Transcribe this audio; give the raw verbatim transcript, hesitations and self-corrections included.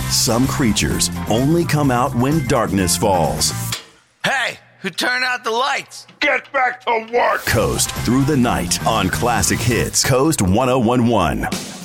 Some creatures only come out when darkness falls. Hey, who turned out the lights? Get back to work! Coast through the night on Classic Hits. Coast one oh one one.